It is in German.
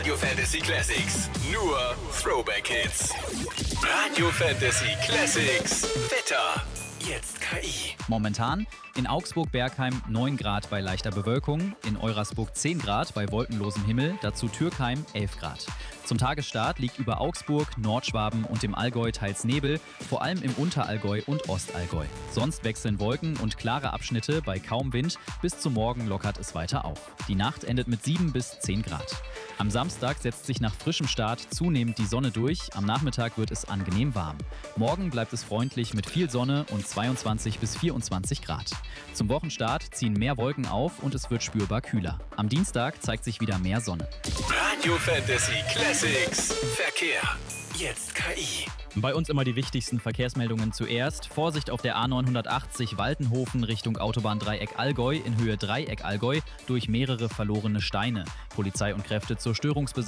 Radio Fantasy Classics. Nur Throwback Hits. Radio Fantasy Classics. Wetter. Jetzt KI. Momentan in Augsburg-Bergheim 9 Grad bei leichter Bewölkung, in Eurasburg 10 Grad bei wolkenlosem Himmel, dazu Türkheim 11 Grad. Zum Tagesstart liegt über Augsburg, Nordschwaben und im Allgäu teils Nebel, vor allem im Unterallgäu und Ostallgäu. Sonst wechseln Wolken und klare Abschnitte bei kaum Wind, bis zum Morgen lockert es weiter auf. Die Nacht endet mit 7 bis 10 Grad. Am Samstag setzt sich nach frischem Start zunehmend die Sonne durch, am Nachmittag wird es angenehm warm. Morgen bleibt es freundlich mit viel Sonne und 22 bis 24 Grad. Zum Wochenstart ziehen mehr Wolken auf und es wird spürbar kühler. Am Dienstag zeigt sich wieder mehr Sonne. Radio Fantasy Classics. Verkehr. Jetzt KI. Bei uns immer die wichtigsten Verkehrsmeldungen zuerst. Vorsicht auf der A980 Waltenhofen Richtung Autobahndreieck Allgäu in Höhe Dreieck Allgäu durch mehrere verlorene Steine. Polizei und Kräfte zur Störungsbeseitigung